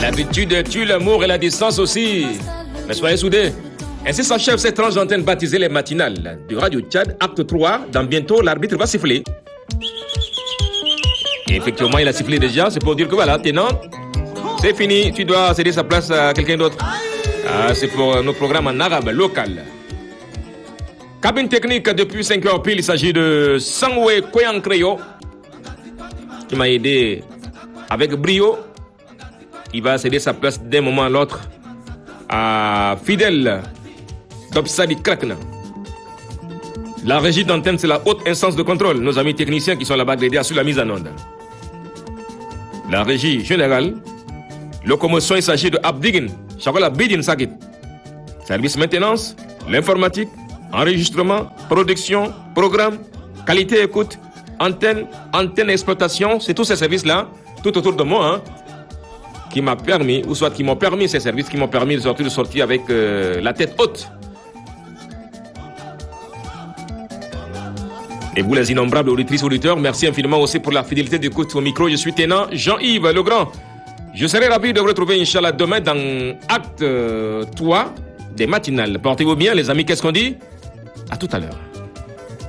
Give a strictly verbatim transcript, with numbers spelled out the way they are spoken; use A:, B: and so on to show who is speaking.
A: L'habitude tue l'amour et la distance aussi. Mais soyez soudés. Ainsi s'achève cette tranche d'antenne baptisée les matinales du Radio Tchad, acte trois. Dans bientôt, l'arbitre va siffler. Et effectivement, il a sifflé déjà. C'est pour dire que voilà, Ténant, c'est fini. Tu dois céder sa place à quelqu'un d'autre. Ah, c'est pour nos programmes en arabe local. Cabine technique depuis cinq heures pile. Il s'agit de Sangwe Koyankreyo qui m'a aidé avec brio. Il va céder sa place d'un moment à l'autre à Fidèle Dobsadi Krakna. La régie d'antenne, c'est la haute instance de contrôle. Nos amis techniciens qui sont là-bas d'aider sur la mise en onde. La régie générale, locomotion, il s'agit de Abdigin, Chakola Bidin Sakit. Service maintenance, l'informatique, enregistrement, production, programme, qualité écoute, antenne, antenne exploitation, c'est tous ces services-là, tout autour de moi, hein, qui m'a permis, ou soit qui m'ont permis, ces services qui m'ont permis de sortir, de sortir avec euh, la tête haute. Et vous, les innombrables auditrices, auditeurs, merci infiniment aussi pour la fidélité d'écoute au micro. Je suis Ténant Jean-Yves Legrand. Je serai ravi de vous retrouver, Inch'Allah, demain dans acte trois des matinales. Portez-vous bien, les amis. Qu'est-ce qu'on dit? À tout à l'heure.